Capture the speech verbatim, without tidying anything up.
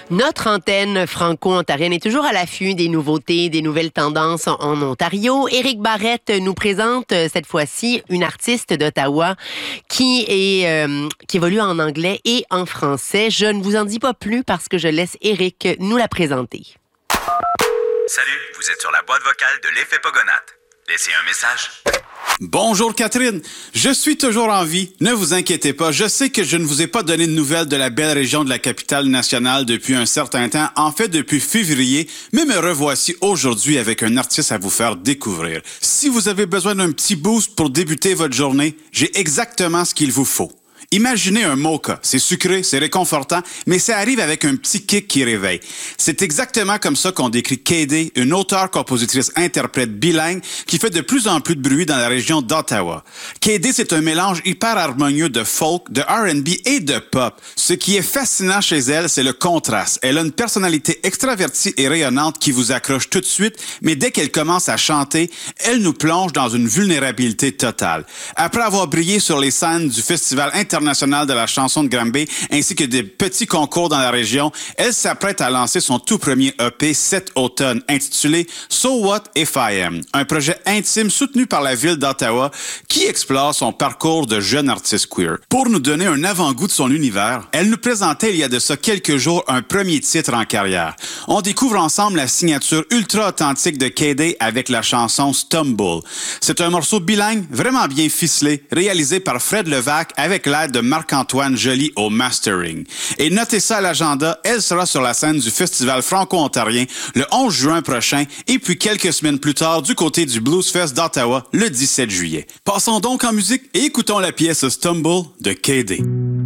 Notre antenne franco-ontarienne est toujours à l'affût des nouveautés, des nouvelles tendances en Ontario. Éric Barrette nous présente euh, cette fois-ci une artiste d'Ottawa qui est euh, qui évolue en anglais et en français. Je ne vous en dis pas plus parce que je laisse Éric nous la présenter. Salut, vous êtes sur la boîte vocale de l'Effet Pogonatte. Laissez un message. Bonjour Catherine, je suis toujours en vie, ne vous inquiétez pas, je sais que je ne vous ai pas donné de nouvelles de la belle région de la capitale nationale depuis un certain temps, en fait depuis février, mais me revoici aujourd'hui avec un artiste à vous faire découvrir. Si vous avez besoin d'un petit boost pour débuter votre journée, j'ai exactement ce qu'il vous faut. Imaginez un mocha. C'est sucré, c'est réconfortant, mais ça arrive avec un petit kick qui réveille. C'est exactement comme ça qu'on décrit Kaydé, une auteure-compositrice-interprète bilingue qui fait de plus en plus de bruit dans la région d'Ottawa. Kaydé, c'est un mélange hyper harmonieux de folk, de R and B et de pop. Ce qui est fascinant chez elle, c'est le contraste. Elle a une personnalité extravertie et rayonnante qui vous accroche tout de suite, mais dès qu'elle commence à chanter, elle nous plonge dans une vulnérabilité totale. Après avoir brillé sur les scènes du Festival international internationale de la chanson de Granby, ainsi que des petits concours dans la région, elle s'apprête à lancer son tout premier E P cet automne, intitulé So What If I Am, un projet intime soutenu par la ville d'Ottawa qui explore son parcours de jeune artiste queer. Pour nous donner un avant-goût de son univers, elle nous présentait il y a de ça quelques jours un premier titre en carrière. On découvre ensemble la signature ultra authentique de Kaydé avec la chanson Stumble. C'est un morceau bilingue vraiment bien ficelé, réalisé par Fred Levac avec l'aide de Marc-Antoine Joly au mastering. Et notez ça à l'agenda, elle sera sur la scène du Festival franco-ontarien le onze juin prochain et puis quelques semaines plus tard du côté du Blues Fest d'Ottawa le dix-sept juillet. Passons donc en musique et écoutons la pièce Stumble de Kaydé.